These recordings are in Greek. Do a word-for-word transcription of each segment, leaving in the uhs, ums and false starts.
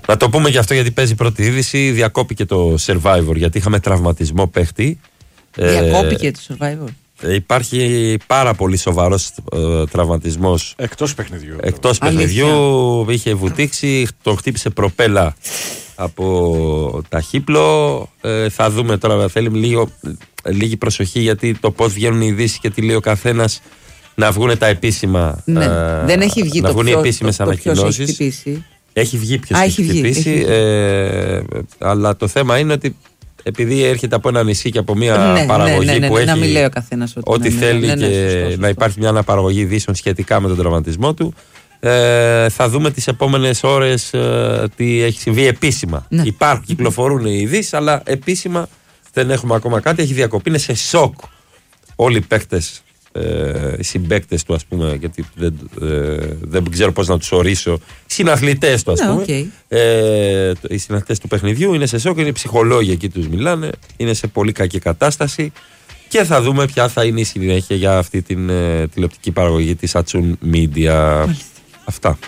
Να το πούμε και αυτό γιατί παίζει πρώτη είδηση. Διακόπηκε το Survivor γιατί είχαμε τραυματισμό παίχτη. Διακόπηκε ε, το Survivor. Ε, υπάρχει πάρα πολύ σοβαρός ε, τραυματισμός. Εκτός παιχνιδιού. Εκτός παιχνιδιού. Είχε βουτήξει, τον χτύπησε προπέλα από ταχύπλο. Ε, θα δούμε τώρα. Θέλει λίγο, λίγη προσοχή γιατί το πώς βγαίνουν οι ειδήσεις και τι λέει ο καθένας. Να βγουν τα επίσημα. Ναι. Ε, Δεν έχει βγει να το βγουν οι επίσημες ανακοινώσεις. Έχει βγει ποιος έχει χτυπήσει. Έχει ε, αλλά το θέμα είναι ότι επειδή έρχεται από ένα νησί και από μια ναι, παραγωγή ναι, ναι, ναι, που ναι, έχει. Να μην λέει ο καθένας ότι ό,τι ναι, θέλει ναι, ναι, ναι, και σωστό, σωστό. Να υπάρχει μια αναπαραγωγή ειδήσεων σχετικά με τον τραυματισμό του. Ε, θα δούμε τις επόμενες ώρες ε, τι έχει συμβεί επίσημα. Ναι. Υπάρχουν, κυκλοφορούν οι ειδήσεις, αλλά επίσημα δεν έχουμε ακόμα κάτι. Έχει διακοπεί, είναι σε σοκ όλοι οι παίκτες. Οι συμπαίκτες του, ας πούμε, γιατί δεν, ε, δεν ξέρω πώς να τους ορίσω. Οι συναθλητές του, ας πούμε. No, okay. ε, οι συναθλητές του παιχνιδιού είναι σε σοκ, είναι οι ψυχολόγοι εκεί τους μιλάνε, είναι σε πολύ κακή κατάσταση και θα δούμε ποια θα είναι η συνέχεια για αυτή την ε, τηλεοπτική παραγωγή της Atsum Media. Αυτά.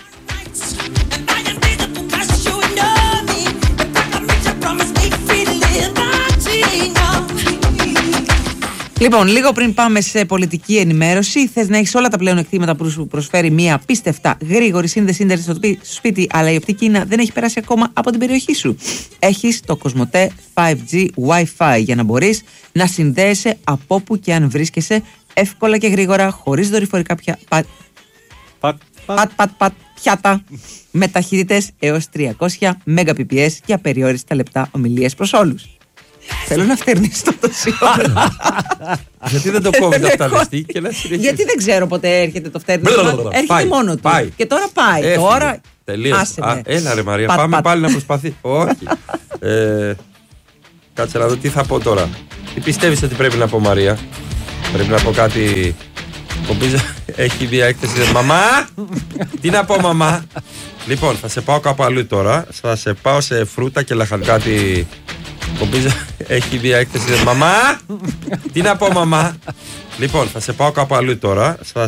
Λοιπόν, λίγο πριν πάμε σε πολιτική ενημέρωση, θες να έχεις όλα τα πλεονεκτήματα που προσφέρει μια απίστευτα γρήγορη σύνδεση ίντερνετ στο σπίτι, αλλά η οπτική Κίνα δεν έχει περάσει ακόμα από την περιοχή σου. Έχεις το Cosmote φάιβ τζι Wi-Fi για να μπορείς να συνδέεσαι από όπου και αν βρίσκεσαι εύκολα και γρήγορα, χωρίς δορυφορικά πια... Πατ, πατ, πατ, πατ, πατ, πιάτα, με ταχύτητες έως τριακόσια Mbps και απεριόριστα λεπτά ομιλίες προς όλους. Θέλω να φτερνίσω το τόση ώρα. Γιατί δεν το κόβει το φτανιστή και να συνεχίσει. Γιατί δεν ξέρω πότε έρχεται το φτέρνισμα. Έρχεται μόνο του. Πάει. Και τώρα πάει. Έφυγε. Τώρα. Τελείωσε. Α, έλα ρε Μαρία, πατ, πάμε πατ. Πάλι να προσπαθεί. Όχι. ε, κάτσε να δω τι θα πω τώρα. Τι πιστεύεις ότι πρέπει να πω, Μαρία? Πρέπει να πω κάτι. Ο Μπίζα έχει μια έκθεση. Μαμά! Τι να πω, μαμά? Λοιπόν, θα σε πάω κάπου αλλού τώρα. Θα σε πάω σε φρούτα και λαχανικάτι. Ο Μπίζα έχει μια έκθεση. Μαμά! Τι να πω, μαμά? Λοιπόν, θα σε πάω κάπου αλλού τώρα. Θα